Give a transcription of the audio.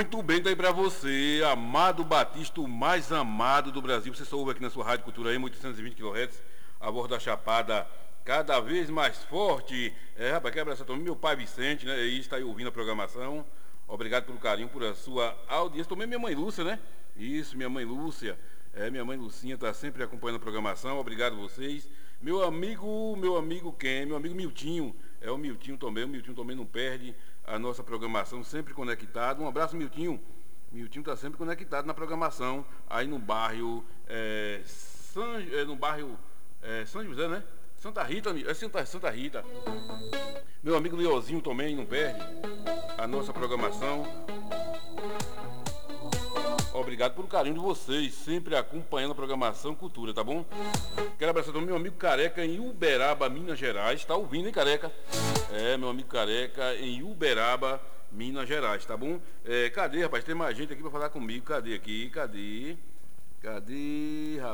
Muito bem, tá aí pra você, Amado Batista, o mais amado do Brasil. Você só ouve aqui na sua Rádio Cultura M, 820 kHz, a voz da Chapada, cada vez mais forte. Rapaz, quer abraçar também meu pai Vicente, né? E está aí ouvindo a programação. Obrigado pelo carinho, por a sua audiência. Também minha mãe Lúcia, né? Isso, minha mãe Lúcia. Minha mãe Lucinha está sempre acompanhando a programação. Obrigado a vocês. Meu amigo quem? Meu amigo Miltinho. O Miltinho também não perde a nossa programação, sempre conectado. Um abraço, Miltinho. Miltinho está sempre conectado na programação, aí no bairro São José, né? Santa Rita, Santa Rita. Meu amigo Leozinho também não perde a nossa programação. Obrigado pelo carinho de vocês, sempre acompanhando a programação Cultura, tá bom? Quero abraçar também meu amigo Careca em Uberaba, Minas Gerais. Tá ouvindo, hein, Careca? Meu amigo Careca em Uberaba, Minas Gerais, tá bom? Cadê, rapaz? Tem mais gente aqui pra falar comigo. Cadê aqui? Cadê, rapaz?